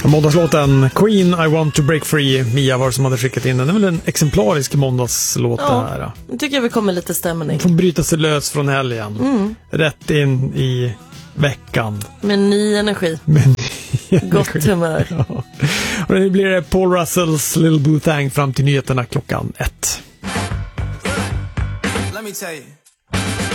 Måndagslåten Queen, I want to break free. Mia var som hade skickat in den. Det är väl en exemplarisk måndagslåt det här. Jag tycker vi kommer lite stämning. Får bryta sig lös från helgen. Rätt in i veckan. Med ny energi. Gott humör. Ja. Och nu blir det Paul Russells Little Boo Thang fram till nyheterna klockan 1. Let me tell you.